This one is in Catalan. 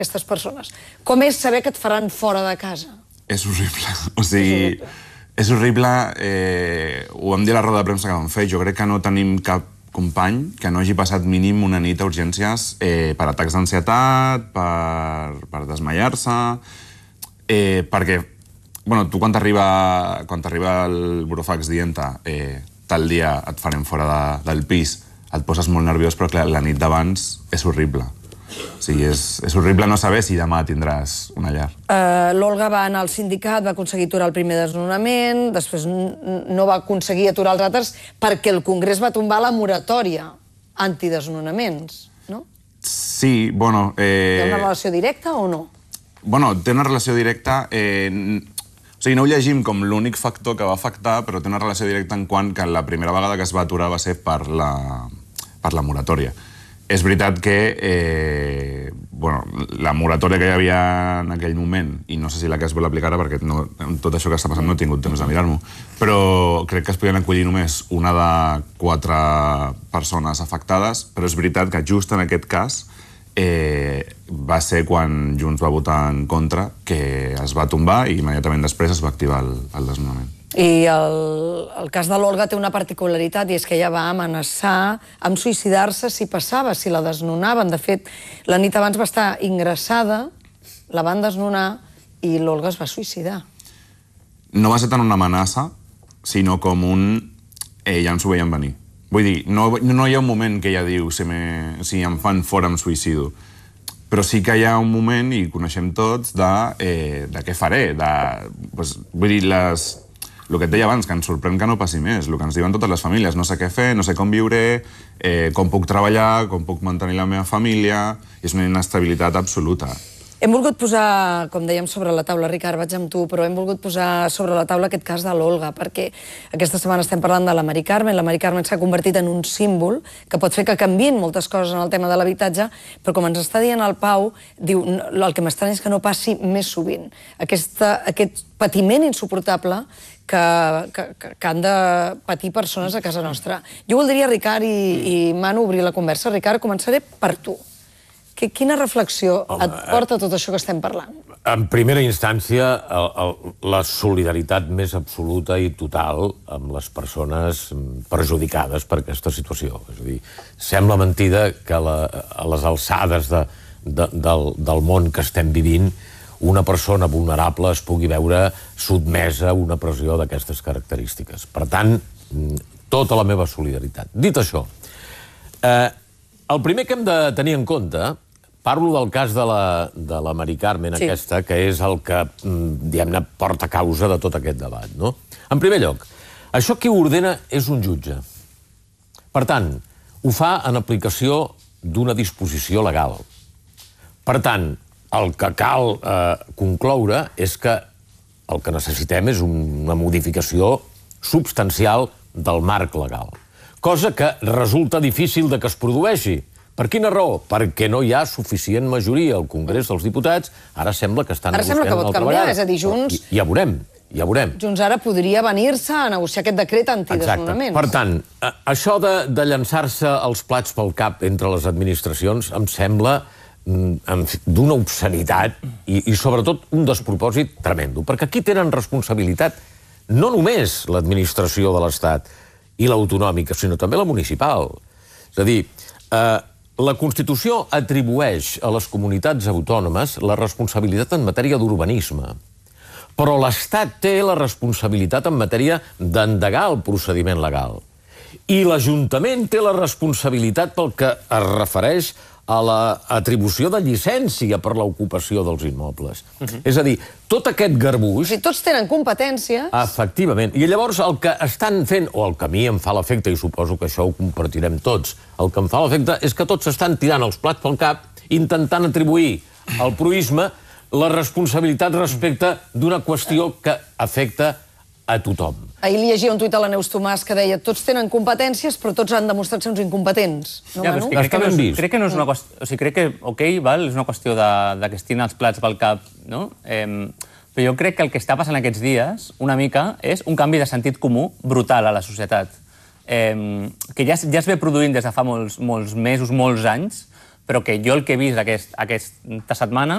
aquestes persones. Com és saber que et faran fora de casa? És horrible. O sigui, és horrible. Ho vam dir a la roda de premsa que vam fer. Jo crec que no tenim cap company que no hagi passat mínim una nit a urgències per atacs d'ansietat, per desmaiar-se, perquè, bueno, tu quan t'arriba el burofax dient-te tal dia et farem fora del pis, et poses molt nerviós, però clar, la nit d'abans és horrible. O sigui, és horrible no saber si demà tindràs una llar. L'Olga va anar al sindicat, va aconseguir aturar el primer desnonament, després no va aconseguir aturar els altres perquè el Congrés va tombar la moratòria antidesnonaments, no? Sí, bueno... Té una relació directa o no? Bueno, té una relació directa... O sigui, no ho llegim com l'únic factor que va afectar, però té una relació directa en quant que la primera vegada que es va aturar va ser per la moratòria. És veritat que la moratòria que hi havia en aquell moment, i no sé si la que es vol aplicar ara, perquè tot això que està passant no he tingut temps de mirar-m'ho, però crec que es podien acollir només una de 4 persones afectades, però és veritat que just en aquest cas va ser quan Junts va votar en contra que es va tombar i immediatament després es va activar el desnonament. I el cas de l'Olga té una particularitat i és que ella va amenaçar amb suïcidar-se si passava, si la desnonaven. De fet, la nit abans va estar ingressada, la van desnonar i l'Olga es va suïcidar. No va ser tant una amenaça, sinó com ja ens ho veiem venir. Vull dir, no hi ha un moment que ella diu si em fan fora em suïcido, però sí que hi ha un moment, i coneixem tots, de què faré. Vull dir, el que et deia abans, que ens sorprèn que no passi més, el que ens diuen totes les famílies, no sé què fer, no sé com viuré, com puc treballar, com puc mantenir la meva família, és una inestabilitat absoluta. Hem volgut posar, com dèiem, sobre la taula, Ricard, vaig amb tu, però hem volgut posar sobre la taula aquest cas de l'Olga, perquè aquesta setmana estem parlant de la Mari Carmen. La Mari Carmen s'ha convertit en un símbol que pot fer que canviïn moltes coses en el tema de l'habitatge, però com ens està dient el Pau, diu, el que m'estranya és que no passi més sovint. Aquest patiment insuportable que han de patir persones a casa nostra. Jo voldria, Ricard i Manu, obrir la conversa. Ricard, començaré per tu. Quina reflexió et porta tot això que estem parlant? En primera instància, la solidaritat més absoluta i total amb les persones perjudicades per aquesta situació. És a dir, sembla mentida que a les alçades del món que estem vivint una persona vulnerable es pugui veure sotmesa a una pressió d'aquestes característiques. Per tant, tota la meva solidaritat. Dit això, el primer que hem de tenir en compte, parlo del cas de la Mari Carmen aquesta, que és el que, diguem-ne, porta causa de tot aquest debat, no? En primer lloc, això qui ho ordena és un jutge. Per tant, ho fa en aplicació d'una disposició legal. Per tant, el que cal concloure és que el que necessitem és una modificació substancial del marc legal. Cosa que resulta difícil de que es produeixi. Per quina raó? Perquè no hi ha suficient majoria al Congrés dels Diputats. Ara sembla que estan negociant una altra vegada. És a dir, Junts... Ja veurem. Junts ara podria venir-se a negociar aquest decret antidesnonaments. Per tant, això de llançar-se els plats pel cap entre les administracions em sembla d'una obscenitat i sobretot un despropòsit tremendo. Perquè aquí tenen responsabilitat no només l'administració de l'Estat i l'autonòmica, sinó també la municipal. És a dir, la Constitució atribueix a les comunitats autònomes la responsabilitat en matèria d'urbanisme, però l'Estat té la responsabilitat en matèria d'endegar el procediment legal. I l'Ajuntament té la responsabilitat pel que es refereix a l'atribució de llicència per l'ocupació dels immobles. És a dir, tot aquest garbuix... O sigui, tots tenen competències... Efectivament. I llavors el que estan fent, o el que a mi em fa l'efecte, i suposo que això ho compartirem tots, el que em fa l'efecte és que tots estan tirant els plats pel cap, intentant atribuir al proïsme la responsabilitat respecte d'una qüestió que afecta a tothom. Ahir li llegia un tuit a la Neus Tomàs que deia tots tenen competències, però tots han demostrat ser uns incompetents. No, Manu? Crec que no és una qüestió... O sigui, crec que, ok, és una qüestió de que es tiren els plats pel cap, no? Però jo crec que el que està passant aquests dies, una mica, és un canvi de sentit comú brutal a la societat. Que ja es ve produint des de fa molts mesos, molts anys, però que jo el que he vist aquesta setmana